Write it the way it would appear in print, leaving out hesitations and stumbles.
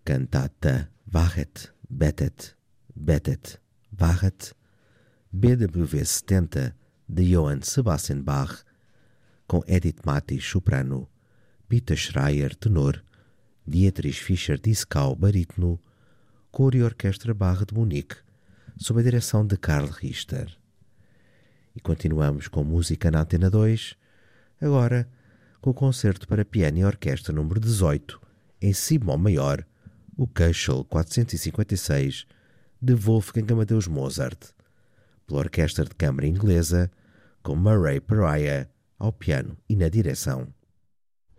Cantata Varret Betet Betet Varret BWV 70 de Johann Sebastian Bach, com Edith Matis soprano, Peter Schreier tenor, Dietrich Fischer-Dieskau barítono, coro e orquestra Bach de Munique, sob a direção de Karl Richter. E continuamos com música na Antena 2, agora com o concerto para piano e orquestra número 18, em si bemol maior, o Köchel 456, de Wolfgang Amadeus Mozart, pela Orquestra de Câmara Inglesa, com Murray Pariah ao piano e na direção.